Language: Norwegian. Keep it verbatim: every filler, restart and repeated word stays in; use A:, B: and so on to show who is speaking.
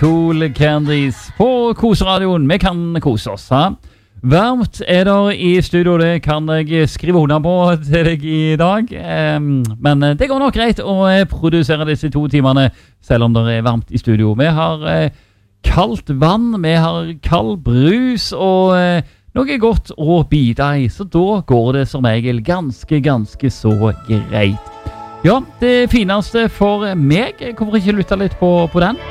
A: Cool Candies på Koseradioen. Vi kan kose oss, ha? Varmt er der i studio, det kan jeg skrive under på til deg i dag. Um, men det går nok greit å produsere disse to timene, selv om det er varmt i studio. Vi har uh, kaldt vann, vi har kald brus og uh, noe godt å bite i. Så da går det som regel ganske, ganske så greit. Ja, det fineste for meg. Hvorfor ikke lytte litt på, på den?